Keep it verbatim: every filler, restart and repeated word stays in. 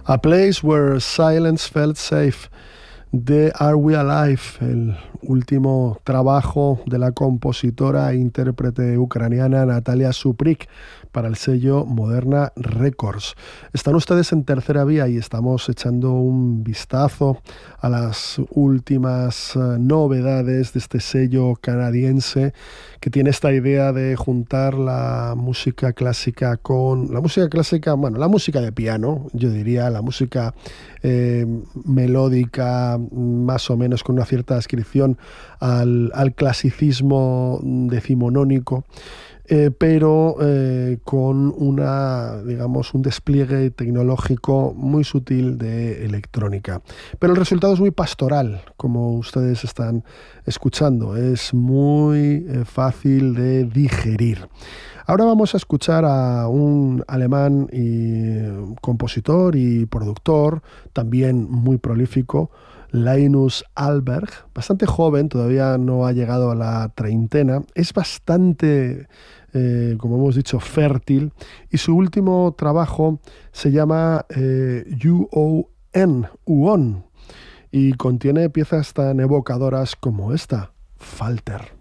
A Place Where Silence Felt Safe, de Are We Alive, el último trabajo de la compositora e intérprete ucraniana Natalia Suprik para el sello Moderna Records. Están ustedes en Tercera Vía y estamos echando un vistazo a las últimas uh, novedades de este sello canadiense que tiene esta idea de juntar la música clásica con la música clásica, bueno, la música de piano, yo diría, la música eh, melódica, más o menos con una cierta adscripción al, al clasicismo decimonónico. Eh, pero eh, con una, digamos, un despliegue tecnológico muy sutil de electrónica. Pero el resultado es muy pastoral, como ustedes están escuchando. Es muy eh, fácil de digerir. Ahora vamos a escuchar a un alemán y compositor y productor, también muy prolífico, Linus Alberg, bastante joven, todavía no ha llegado a la treintena, es bastante, eh, como hemos dicho, fértil, y su último trabajo se llama eh, U O N, U O N, y contiene piezas tan evocadoras como esta, Falter.